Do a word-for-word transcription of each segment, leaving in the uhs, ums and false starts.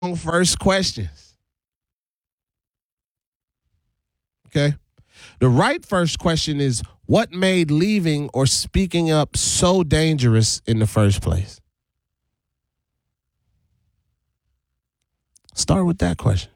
first questions. Okay. The right first question is, what made leaving or speaking up so dangerous in the first place? Start with that question.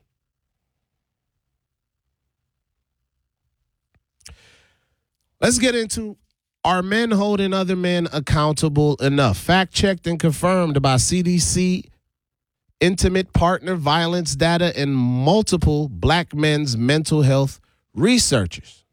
Let's get into, are men holding other men accountable enough? Fact checked and confirmed by C D C, intimate partner violence data, and multiple black men's mental health researchers.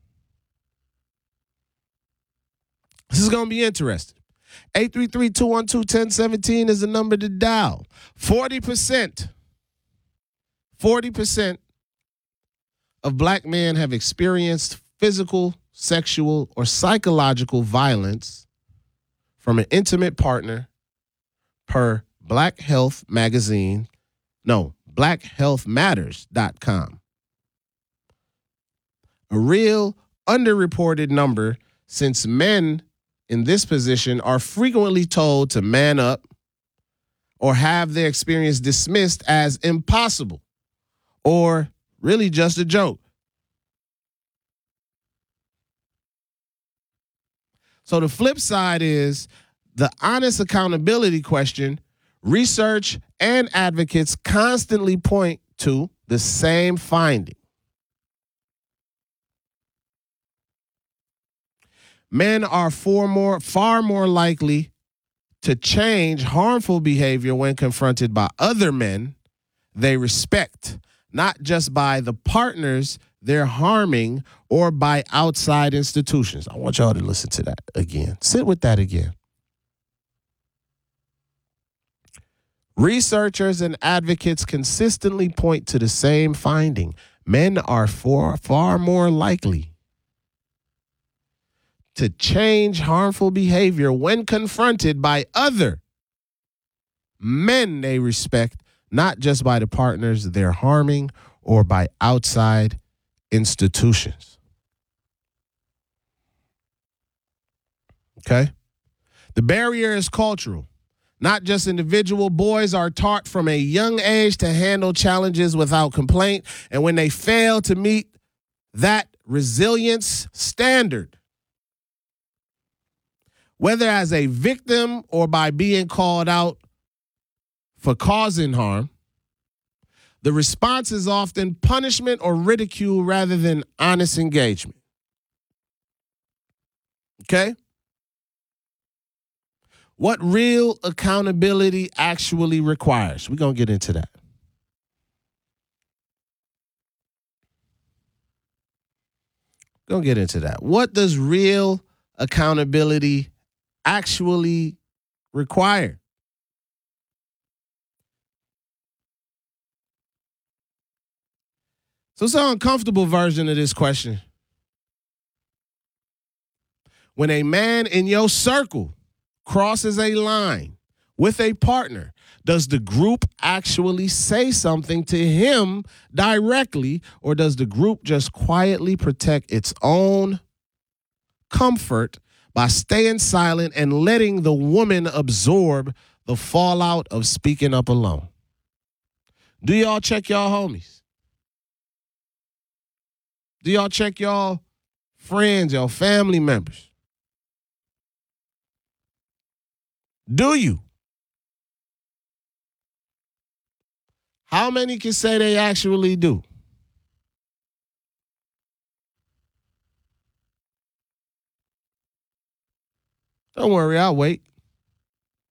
This is going to be interesting. eight three three, two one two, one zero one seven is the number to dial. forty percent, forty percent of black men have experienced physical, sexual, or psychological violence from an intimate partner, per Black Health Magazine. No, black health matters dot com. A real underreported number, since men in this position are frequently told to man up or have their experience dismissed as impossible or really just a joke. So the flip side is the honest accountability question. Research and advocates constantly point to the same finding. Men are far more, far more likely to change harmful behavior when confronted by other men they respect, not just by the partners they're harming or by outside institutions. I want y'all to listen to that again. Sit with that again. Researchers and advocates consistently point to the same finding. Men are far, far more likely to change harmful behavior when confronted by other men they respect, not just by the partners they're harming or by outside institutions. Okay? The barrier is cultural. Not just individual. Boys are taught from a young age to handle challenges without complaint, and when they fail to meet that resilience standard, whether as a victim or by being called out for causing harm, the response is often punishment or ridicule rather than honest engagement. Okay? What real accountability actually requires? We're going to get into that. Going to get into that. What does real accountability actually require? So it's an uncomfortable version of this question. When a man in your circle crosses a line with a partner, does the group actually say something to him directly, or does the group just quietly protect its own comfort by staying silent and letting the woman absorb the fallout of speaking up alone? Do y'all check y'all homies? Do y'all check y'all friends, y'all family members? Do you? How many can say they actually do? Don't worry, I'll wait.